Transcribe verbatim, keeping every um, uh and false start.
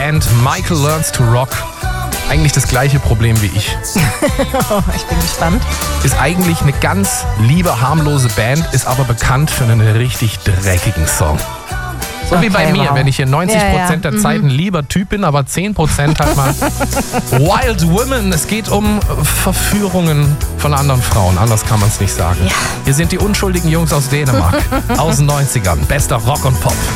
Band Michael Learns to Rock. Eigentlich das gleiche Problem wie ich. Ich bin gespannt. Ist eigentlich eine ganz liebe, harmlose Band, ist aber bekannt für einen richtig dreckigen Song. So Okay, wie bei mir, wow. wenn ich hier neunzig Prozent Ja, ja. der Zeit ein lieber Typ bin, aber zehn Prozent halt mal Wild Women. Es geht um Verführungen von anderen Frauen, anders kann man es nicht sagen. Ja. Hier sind die unschuldigen Jungs aus Dänemark, aus den neunzigern. Bester Rock und Pop.